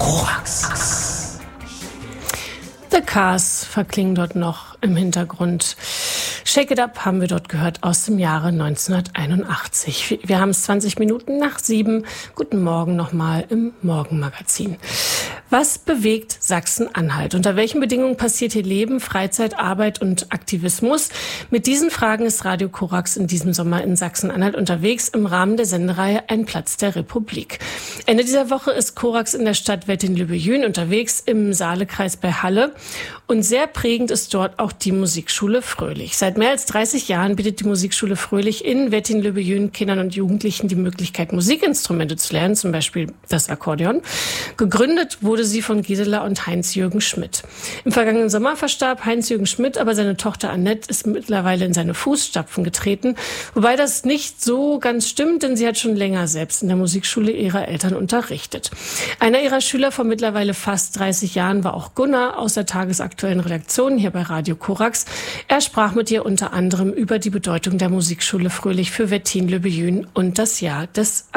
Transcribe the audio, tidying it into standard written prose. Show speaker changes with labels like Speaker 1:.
Speaker 1: Korax. The Cars verklingen dort noch im Hintergrund. Shake It Up haben wir dort gehört aus dem Jahre 1981. Wir haben es 20 Minuten nach 7. Guten Morgen nochmal im Morgenmagazin. Was bewegt Sachsen-Anhalt? Unter welchen Bedingungen passiert hier Leben, Freizeit, Arbeit und Aktivismus? Mit diesen Fragen ist Radio Korax in diesem Sommer in Sachsen-Anhalt unterwegs im Rahmen der Sendereihe Ein Platz der Republik. Ende dieser Woche ist Korax in der Stadt Wettin-Lübbejün unterwegs im Saalekreis bei Halle. Und sehr prägend ist dort auch die Musikschule Fröhlich. Seit mehr als 30 Jahren bietet die Musikschule Fröhlich in Wettin-Lübbejün Kindern und Jugendlichen die Möglichkeit, Musikinstrumente zu lernen, zum Beispiel das Akkordeon. Gegründet wurde sie von Gisela und Heinz-Jürgen Schmidt. Im vergangenen Sommer verstarb Heinz-Jürgen Schmidt, aber seine Tochter Annette ist mittlerweile in seine Fußstapfen getreten. Wobei das nicht so ganz stimmt, denn sie hat schon länger selbst in der Musikschule ihrer Eltern unterrichtet. Einer ihrer Schüler vor mittlerweile fast 30 Jahren war auch Gunnar aus der tagesaktuellen Redaktion hier bei Radio Korax. Er sprach mit ihr unter anderem über die Bedeutung der Musikschule Fröhlich für Wettin-Lübbejün und das Jahr des